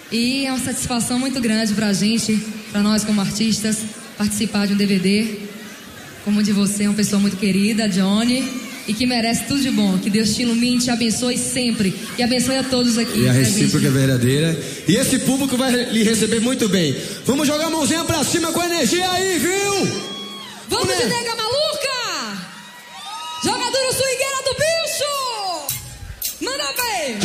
E é uma satisfação muito grande pra gente, pra nós como artistas, participar de um DVD como o de você, uma pessoa muito querida, Johnny, e que merece tudo de bom. Que Deus te ilumine, te abençoe sempre e abençoe a todos aqui. E a recíproca é verdadeira. E esse público vai lhe receber muito bem. Vamos jogar a mãozinha pra cima com energia aí, viu? Vamos de nega maluca! Jogadora swingueira do bicho! Manda ver!